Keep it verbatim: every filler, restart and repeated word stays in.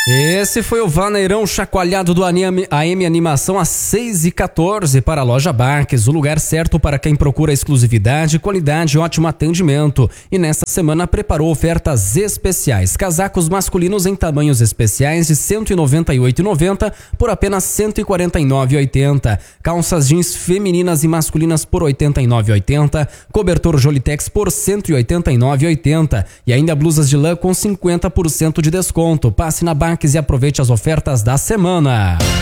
Esse foi o vaneirão chacoalhado do A M Animação às seis e quatorze para a Loja Barques, o lugar certo para quem procura exclusividade, qualidade e ótimo atendimento. E nesta semana preparou ofertas especiais. Casacos masculinos em tamanhos especiais de cento e noventa e oito reais e noventa centavos por apenas cento e quarenta e nove reais e oitenta centavos. Calças jeans femininas e masculinas por oitenta e nove reais e oitenta centavos. Cobertor Jolitex por cento e oitenta e nove reais e oitenta centavos. E ainda blusas de lã com cinquenta por cento de desconto. Passe na Barques e aproveite as ofertas da semana.